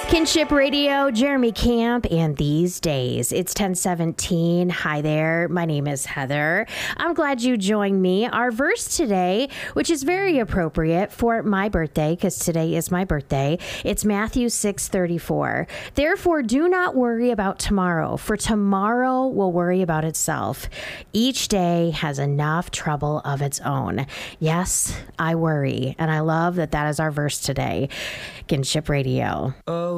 Kinship Radio, Jeremy Camp, and these days. It's 10:17. Hi there. My name is Heather. I'm glad you joined me. Our verse today, which is very appropriate for my birthday, because today is my birthday, it's Matthew 6:34. Therefore, do not worry about tomorrow, for tomorrow will worry about itself. Each day has enough trouble of its own. Yes, I worry, and I love that that is our verse today. Kinship Radio.